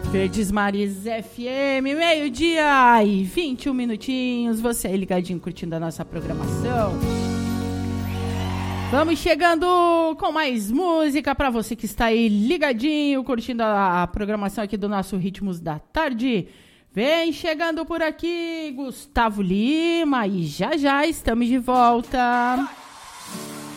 Verdes Mares FM, meio-dia e 21 minutinhos. Você aí ligadinho, curtindo a nossa programação. Vamos chegando com mais música para você que está aí ligadinho, curtindo a programação aqui do nosso Ritmos da Tarde. Vem chegando por aqui Gustavo Lima e já já estamos de volta.